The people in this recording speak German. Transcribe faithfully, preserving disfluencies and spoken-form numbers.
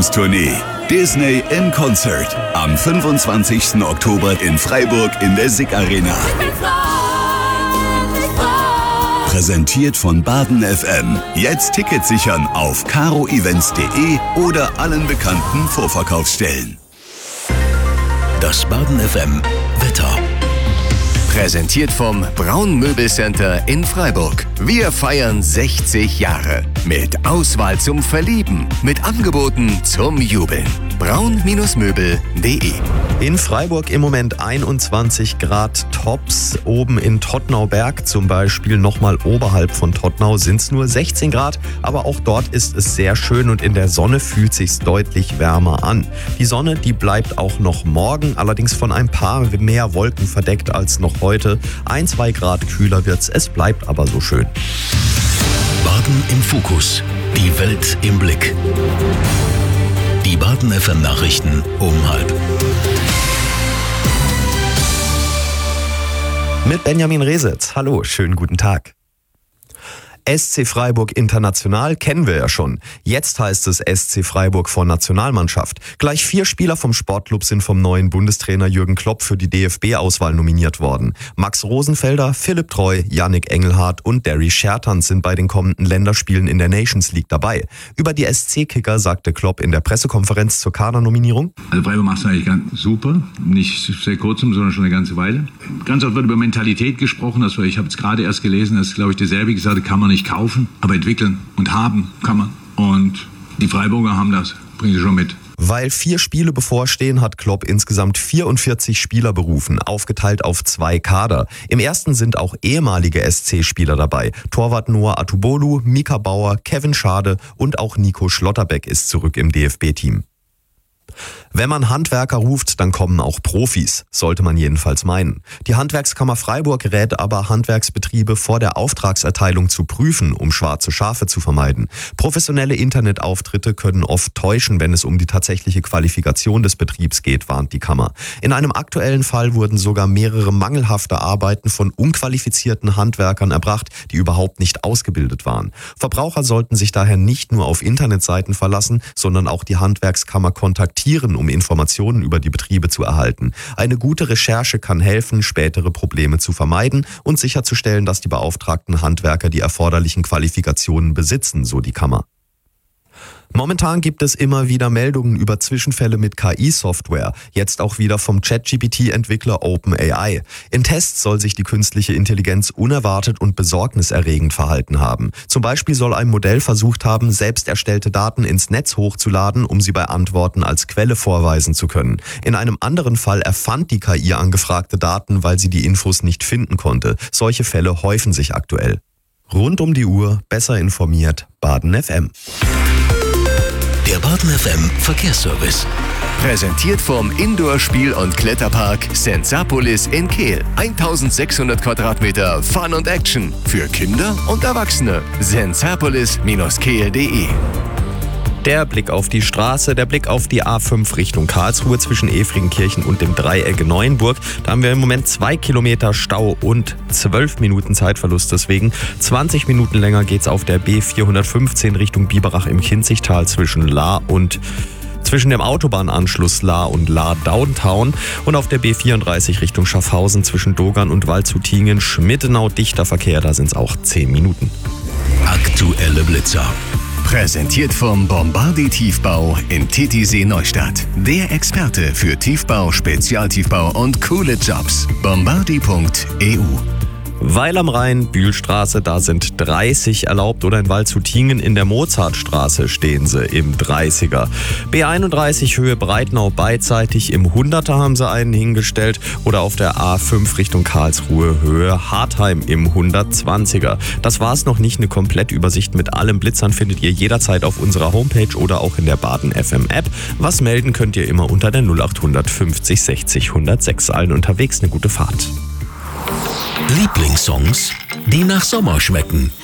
Jubiläumstournee. Disney im Konzert am fünfundzwanzigsten Oktober in Freiburg in der S I C Arena. Präsentiert von Baden F M. Jetzt Tickets sichern auf caro events punkt de oder allen bekannten Vorverkaufsstellen. Das Baden F M Wetter. Präsentiert vom Braun Möbelcenter in Freiburg. Wir feiern sechzig Jahre. Mit Auswahl zum Verlieben. Mit Angeboten zum Jubeln. braun Möbel punkt de. In Freiburg im Moment einundzwanzig Grad Tops. Oben in Tottnauberg zum Beispiel, nochmal oberhalb von Tottnau, sind es nur sechzehn Grad. Aber auch dort ist es sehr schön und in der Sonne fühlt sich's deutlich wärmer an. Die Sonne, die bleibt auch noch morgen, allerdings von ein paar mehr Wolken verdeckt als noch heute. Ein, zwei Grad kühler wird's, es bleibt aber so schön. Baden im Fokus. Die Welt im Blick. Die Baden F M Nachrichten um halb. Mit Benjamin Resetz. Hallo, schönen guten Tag. S C Freiburg International kennen wir ja schon. Jetzt heißt es S C Freiburg vor Nationalmannschaft. Gleich vier Spieler vom Sportclub sind vom neuen Bundestrainer Jürgen Klopp für die D F B-Auswahl nominiert worden. Max Rosenfelder, Philipp Treu, Yannick Engelhardt und Derry Schertans sind bei den kommenden Länderspielen in der Nations League dabei. Über die S C-Kicker sagte Klopp in der Pressekonferenz zur Kadernominierung: Also Freiburg macht es eigentlich ganz super. Nicht sehr kurzem, sondern schon eine ganze Weile. Ganz oft wird über Mentalität gesprochen. Das war, ich habe es gerade erst gelesen, dass, glaube ich, der Serbi gesagt hat, kann man nicht kaufen, aber entwickeln und haben kann man. Und die Freiburger haben das, bringen sie schon mit. Weil vier Spiele bevorstehen, hat Klopp insgesamt vierundvierzig Spieler berufen, aufgeteilt auf zwei Kader. Im ersten sind auch ehemalige S C-Spieler dabei. Torwart Noah Atubolu, Mika Bauer, Kevin Schade und auch Nico Schlotterbeck ist zurück im D F B-Team. Wenn man Handwerker ruft, dann kommen auch Profis, sollte man jedenfalls meinen. Die Handwerkskammer Freiburg rät aber, Handwerksbetriebe vor der Auftragserteilung zu prüfen, um schwarze Schafe zu vermeiden. Professionelle Internetauftritte können oft täuschen, wenn es um die tatsächliche Qualifikation des Betriebs geht, warnt die Kammer. In einem aktuellen Fall wurden sogar mehrere mangelhafte Arbeiten von unqualifizierten Handwerkern erbracht, die überhaupt nicht ausgebildet waren. Verbraucher sollten sich daher nicht nur auf Internetseiten verlassen, sondern auch die Handwerkskammer kontaktieren, um Informationen über die Betriebe zu erhalten. Eine gute Recherche kann helfen, spätere Probleme zu vermeiden und sicherzustellen, dass die beauftragten Handwerker die erforderlichen Qualifikationen besitzen, so die Kammer. Momentan gibt es immer wieder Meldungen über Zwischenfälle mit K I-Software, jetzt auch wieder vom ChatGPT-Entwickler OpenAI. In Tests soll sich die künstliche Intelligenz unerwartet und besorgniserregend verhalten haben. Zum Beispiel soll ein Modell versucht haben, selbst erstellte Daten ins Netz hochzuladen, um sie bei Antworten als Quelle vorweisen zu können. In einem anderen Fall erfand die K I angefragte Daten, weil sie die Infos nicht finden konnte. Solche Fälle häufen sich aktuell. Rund um die Uhr, besser informiert, Baden F M. Der Baden F M Verkehrsservice. Präsentiert vom Indoor-Spiel- und Kletterpark Sensapolis in Kehl. eintausendsechshundert Quadratmeter Fun und Action für Kinder und Erwachsene. sensapolis Bindestrich kehl punkt de. Der Blick auf die Straße, der Blick auf die A fünf Richtung Karlsruhe zwischen Efringenkirchen und dem Dreieck Neuenburg. Da haben wir im Moment zwei Kilometer Stau und zwölf Minuten Zeitverlust. Deswegen zwanzig Minuten länger geht's auf der B vierhundertfünfzehn Richtung Biberach im Kinzigtal zwischen Lahr und zwischen dem Autobahnanschluss Lahr und Lahr Downtown und auf der B vierunddreißig Richtung Schaffhausen zwischen Dogern und Waldshutingen Schmittenau dichter Verkehr. Da sind es auch zehn Minuten. Aktuelle Blitzer. Präsentiert vom Bombardi Tiefbau in Titisee Neustadt. Der Experte für Tiefbau, Spezialtiefbau und coole Jobs. bombardi punkt e u. Weil am Rhein, Bühlstraße, da sind dreißig erlaubt, oder in Waldshutingen in der Mozartstraße stehen sie im dreißiger. B einunddreißig Höhe Breitnau beidseitig im hunderter haben sie einen hingestellt, oder auf der A fünf Richtung Karlsruhe Höhe Hartheim im hundertzwanziger. Das war's noch nicht, eine Komplettübersicht mit allen Blitzern findet ihr jederzeit auf unserer Homepage oder auch in der Baden F M App. Was melden könnt ihr immer unter der null acht fünfzig sechzig hundertsechs. Allen unterwegs eine gute Fahrt. Lieblingssongs, die nach Sommer schmecken.